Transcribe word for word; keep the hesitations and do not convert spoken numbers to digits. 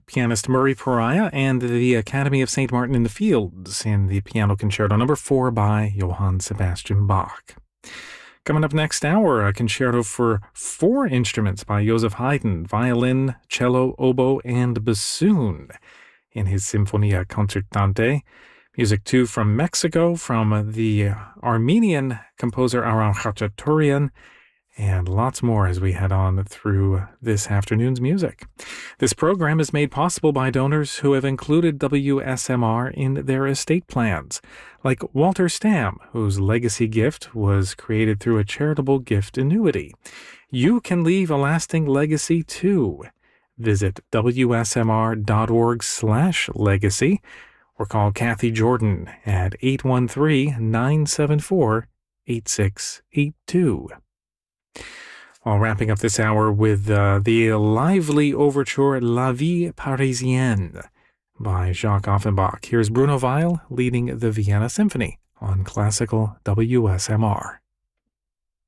pianist Murray Pariah and the Academy of Saint Martin in the Fields in the Piano Concerto number four by Johann Sebastian Bach. Coming up next hour, a concerto for four instruments by Joseph Haydn, violin, cello, oboe, and bassoon in his Sinfonia Concertante. Music, too, from Mexico, from the Armenian composer Aram Khachaturian, and lots more as we head on through this afternoon's music. This program is made possible by donors who have included W S M R in their estate plans, like Walter Stamm, whose legacy gift was created through a charitable gift annuity. You can leave a lasting legacy, too. Visit W S M R dot org slash legacy or call Kathy Jordan at eight one three, nine seven four, eight six eight two. While wrapping up this hour with uh, the lively overture La Vie Parisienne by Jacques Offenbach. Here's Bruno Weil leading the Vienna Symphony on Classical W S M R.